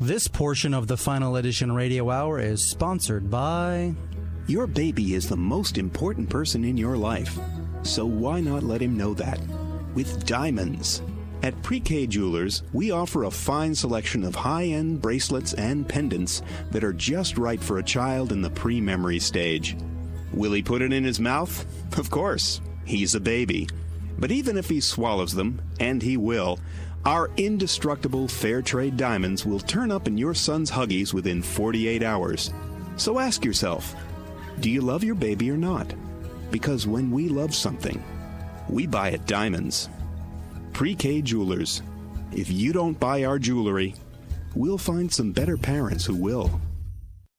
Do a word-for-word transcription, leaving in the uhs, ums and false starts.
This portion of the Final Edition Radio Hour is sponsored by... Your baby is the most important person in your life, so why not let him know that? With diamonds. At Pre-K Jewelers, we offer a fine selection of high-end bracelets and pendants that are just right for a child in the pre-memory stage. Will he put it in his mouth? Of course. He's a baby. But even if he swallows them, and he will, our indestructible fair trade diamonds will turn up in your son's Huggies within forty-eight hours. So ask yourself, do you love your baby or not? Because when we love something, we buy it diamonds. Pre-K Jewelers. If you don't buy our jewelry, we'll find some better parents who will.